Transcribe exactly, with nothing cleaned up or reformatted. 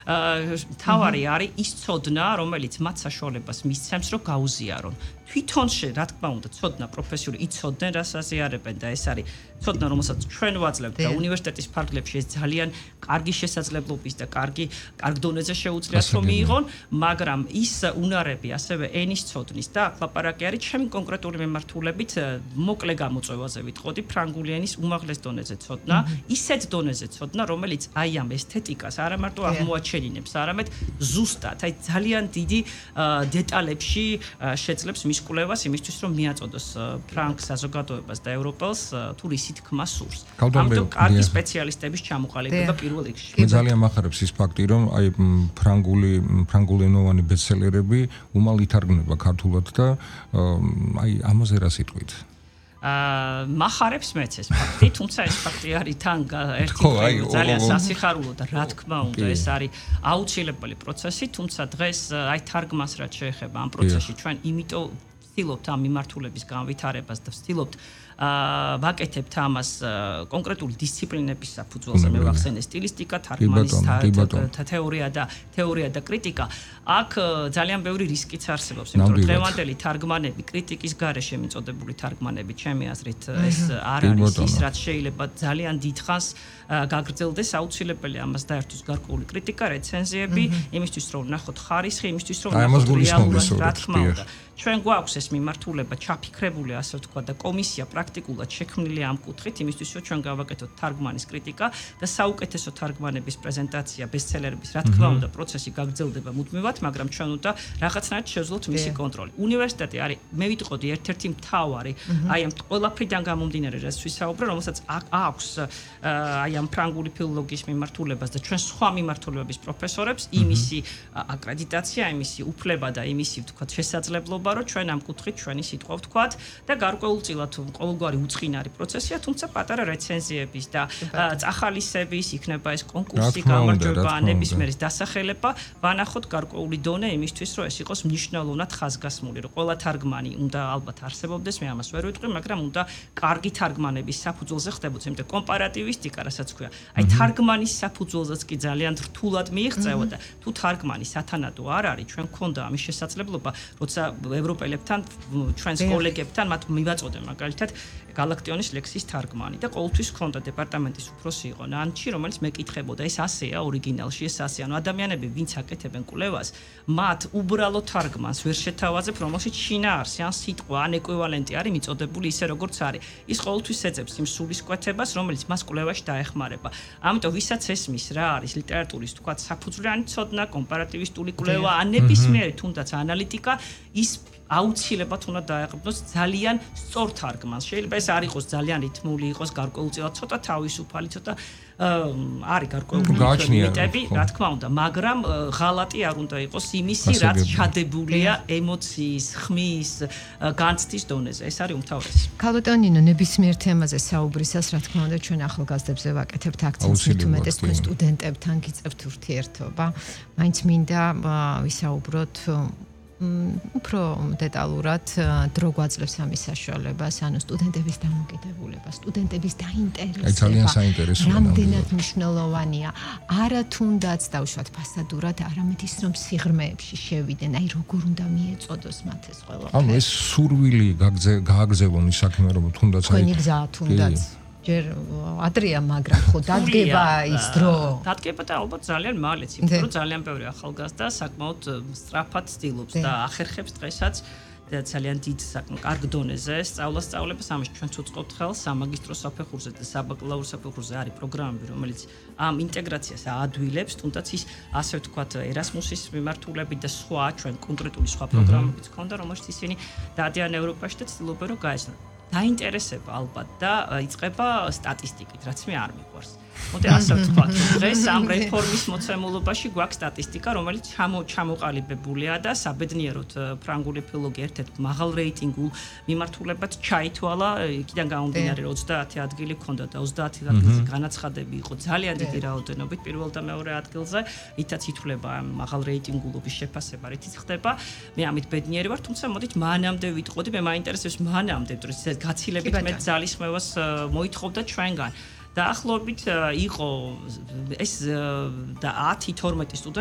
თავარი არის ის ცოდნა, რომელიც მათ საშუალებას მისცემს, რომ გაუზიარონ. თვითონ რა თქმა უნდა, ცოდნა პროფესიული იცოდნენ, რას აზიარებენ და ეს არის ცოდნა, რომელსაც ჩვენ ვაძლევთ და უნივერსიტეტის ფარგლებში ეს ძალიან კარგი შესაძლებლობის და კარგი კარგ დონეზე შეუძლიათ რომ მიიღონ, მაგრამ ის უნარები, ასევე ენის ცოდნის და აქ ლაპარაკი არის ჩემი კონკრეტული მიმართულებით მოკლე გამოწვევაზე ვიტყოდი ფრანგული ენის უმაღლეს დონეზე ცოდნა, ისეთ დონეზე ცოდნა, რომელიც აი ამ ესთეტიკას არა მარტო აღმოაჩენინებს, არამედ ზუსტად, აი ძალიან დიდი დეტალებში შეძლებს მის კვლევას იმისთვის რომ მიაწოდოს ფრანგ საზოგადოებას და ევროპელს თუ რისი თქმა სურს. ამიტომ კარგი სპეციალისტების ჩამოყალიბება პირველ რიგში. მე ძალიან მახარებს ის ფაქტი რომ აი ფრანგული ფრანგულენოვანი ბესტსელერები უმალ ითარგმნება ქართულად და აი ამაზე რა სიტყვით? აა მახარებს მეც ეს ფაქტი, თუმცა ეს ფაქტი არის თან ერთი ძალიან სასიხარულო და რა თქმა უნდა ეს არის აუცილებელი პროცესი, თუმცა დღეს აი თარგმანს რაც შეეხება ამ პროცესში ჩვენ იმიტომ ვცდილობთ ამ მიმართულების განვითარებას და ვცდილობთ აა ვაკეთებთ ამას კონკრეტული დისციპლინების საფუძველზე მე ვახსენე სტილისტიკა, თარგმანის თეორია და თეორია და კრიტიკა. აქ ძალიან ბევრი რისკიც არსებობს, იმიტომ რომ დღევანდელი თარგმანები, კრიტიკის გარეშე მიწოდებული თარგმანები, ჩემი აზრით, ეს არ არის ის, რაც შეიძლება ძალიან დიდხანს გაგრძელდეს, აუცილებელი ამას დაერთოს გარკვეული კრიტიკა, რეცენზიები, იმისთვის რომ ვნახოთ ხარისხი, იმისთვის რომ ვნახოთ რეალურად რა თქმა უნდა. ჩვენ გვაქვს ეს მიმართულება ჩაფიქრებული, ასე ვთქვა და კომისია პრაქტიკულად შექმნილი ამ კუთხით, იმისთვის რომ ჩვენ გავაკეთოთ თარგმანის კრიტიკა და საუკეთესო თარგმანების პრეზენტაცია, ბესტსელერების, რა თქმა უნდა, პროცესი გაგრძელდება მუდმივად, მაგრამ ჩვენ უნდა რაღაცნაირად შევძლოთ მისი კონტროლი. უნივერსიტეტი არის, მე ვიტყოდი, ერთ-ერთი მთავარი, აი ამ ყველაფრიდან გამომდინარე, რაც ვისაუბრე, რომელსაც აქვს აი ამ ფრანგული ფილოლოგიის მიმართულებას და ჩვენ სხვა მიმართულებების პროფესორებს იმისი აკრედიტაცია, იმისი უფლება და იმისი ვთქვათ შესაძლებლობა, რომ ჩვენ ამ კუთხით ჩვენი სიტყვა ვთქვათ და გარკვეულწილად ყოველგვარი უწყინარი პროცესია, თუმცა პატარა რეცენზიების და წახალისების იქნება ეს კონკურსი, გამარჯვება, ნებისმიერი დასახელება, ვანახოთ გარკვეული დონე იმისთვის, რომ ეს იყოს მნიშვნელოვნად ხაზგასმული, რომ ყველა თარგმანი უნდა ალბათ არსებობდეს, მე ამას ვერ ვიტყვი, მაგრამ უნდა კარგი თარგმანების საფუძველზე ხდებოდეს, იმიტომ კომპარატივისტიკა, რასაც ქვია. აი თარგმანის საფუძველზეც კი ძალიან რთულად მიიღწევა და თუ თარგმანი სათანადო არ არის, ჩვენ გქონდა ამის შესაძლებლობა, როცა ევროპელებთან, ჩვენს კოლეგებთან მათ მივაწოდე მაგალითად გალაქტიონის ლექსის თარგმანი და ყოველთვის ჰქონდა დეპარტამენტის უფროსი იყო ნანჩი, რომელიც მეკითხებოდა, ეს ასეა ორიგინალში, ეს ასეა. ანუ ადამიანები, ვინც აკეთებენ კვლევას, მათ უბრალო თარგმანს ვერ შეთავაზებ, რომელშიც შინაარსი ან სიტყვა ან ეკვივალენტი არის მიწოდებული ისე როგორც არის. ის ყოველთვის ეძებს იმ სულისკვეთებას, რომელიც მას კვლევაში დაეხმარება. ამიტომ ვისაც ესმის რა არის ლიტერატურის თქვა საფუძვლიანი ცოდნა, კომპარატივისტული კვლევა, ან ნებისმიერი თუნდაც ანალიტიკა, ის აუცილებლად უნდა დაეყრდნოს ძალიან სწორ თარგმანს. შეიძლება ეს არ იყოს ძალიან რითმული, იყოს გარკვეულწილად ცოტა თავისუფალი, ცოტა არის გარკვეული ლიმიტები, რა თქმა უნდა, მაგრამ ღალატი არ უნდა იყოს იმისი, რაც ჩადებულია ემოციის, ხმის, განცდის დონეზე. ეს არის უმთავრესი. ქალბატონინო, ნებისმიერ თემაზე საუბრისას, რა თქმა უნდა, ჩვენ ახალგაზრდებზე ვაკეთებთ აქცენტს, მით უმეტეს თქვენ სტუდენტებთან გიწევთ ურთიერთობა. მაინც მინდა ვისაუბროთ უფრო დეტალურად დრო გვაძლევს ამის საშუალებას, ანუ სტუდენტების დამოკიდებულება, სტუდენტების დაინტერესება. ძალიან საინტერესოა. რამდენად მნიშვნელოვანია, არა თუნდაც დავუშვათ ფასადურად, არამედ ის რომ სიღრმეებში შევიდნენ, აი როგორ უნდა მიეწოდოს მათ ეს ყველაფერი. ანუ ეს სურვილი გააგზავნონ ის საქმე, რომ თუნდაც აი თქვენი გზა თუნდაც ჯერ ადრეა, მაგრამ ხო დადგება ის დრო. დადგება და ალბათ ძალიან მალეც, იმიტომ რომ ძალიან ბევრი ახალგაზრდა საკმაოდ სწრაფად ცდილობს და ახერხებს დღესაც ძალიან დიდ საკმაოდ კარგ დონეზე სწავლას სწავლებას. ამაში ჩვენც უწყობთ ხელს სამაგისტრო საფეხურზე და საბაკალავრო საფეხურზე არის პროგრამები, რომელიც ამ ინტეგრაციას აადვილებს, თუნდაც ის ასე ვთქვათ ერასმუსის მიმართულებით და სხვა ჩვენ კონკრეტული სხვა პროგრამებიც ჰქონდა, რომელშიც ისინი დადიან ევროპაში და ცდილობენ რომ გაეცნონ. დაინტერესება ალბათ და იწყება სტატისტიკით, რაც მე არ მიყვარს. მოდი ასე ვთქვათ, დღეს ამ რეფორმის მოცემულობაში გვაქვს სტატისტიკა, რომელიც ჩამოყალიბებულია და საბედნიეროდ ფრანგული ფილოლოგია ერთ-ერთ მაღალ რეიტინგულ მიმართულებად ჩაითვალა, იქიდან გამომდინარე, რომ ოცდაათი ადგილი ჰქონდა და ოცდაათი ადგილზე განაცხადები იყო ძალიან დიდი რაოდენობით პირველ და მეორე ადგილზე, რითაც ითვლება ამ მაღალ რეიტინგულობის შეფასება, რითიც ხდება. მე ამით ბედნიერი ვარ, თუმცა მოდით მანამდე ვიტყოდი, მე მაინტერესებს მანამდე, რომ გაცილებით მეტ ძალისხმევას მოითხოვდა ჩვენგან. დაახლოებით იყო ეს და ათი თორმეტი სტუდენტი